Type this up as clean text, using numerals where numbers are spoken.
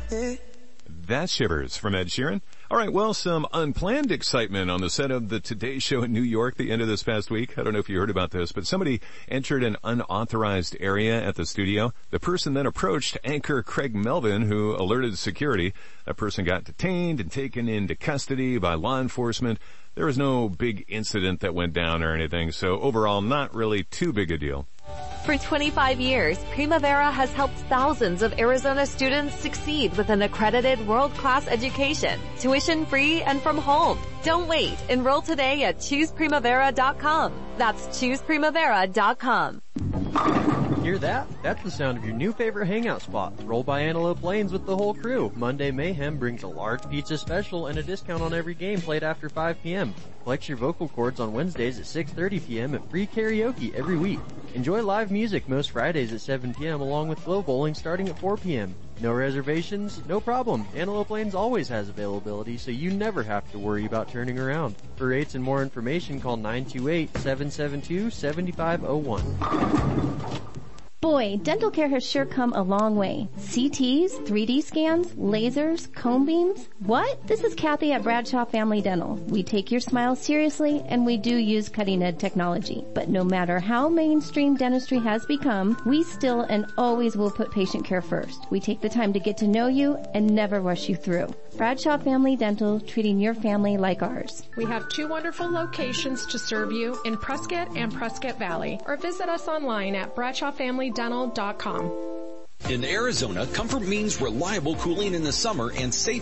That's Shivers from Ed Sheeran. All right, well, some unplanned excitement on the set of the Today Show in New York the end of this past week. I don't know if you heard about this, but somebody entered an unauthorized area at the studio. The person then approached anchor Craig Melvin, who alerted security. That person got detained and taken into custody by law enforcement. There was no big incident that went down or anything, so overall not really too big a deal. For 25 years, Primavera has helped thousands of Arizona students succeed with an accredited world-class education, tuition-free and from home. Don't wait. Enroll today at ChoosePrimavera.com. That's ChoosePrimavera.com. Hear that? That's the sound of your new favorite hangout spot. Roll by Antelope Lanes with the whole crew. Monday Mayhem brings a large pizza special and a discount on every game played after 5 p.m. Flex your vocal cords on Wednesdays at 6:30 p.m. and free karaoke every week. Enjoy live music most Fridays at 7 p.m. along with Flow Bowling starting at 4 p.m. No reservations? No problem. Antelope Lanes always has availability, so you never have to worry about turning around. For rates and more information, call 928-772-7501. Boy, dental care has sure come a long way. CTs, 3D scans, lasers, cone beams. What? This is Kathy at Bradshaw Family Dental. We take your smile seriously and we do use cutting-edge technology. But no matter how mainstream dentistry has become, we still and always will put patient care first. We take the time to get to know you and never rush you through. Bradshaw Family Dental, treating your family like ours. We have 2 wonderful locations to serve you in Prescott and Prescott Valley, or visit us online at BradshawFamilyDental.com. In Arizona, comfort means reliable cooling in the summer and safe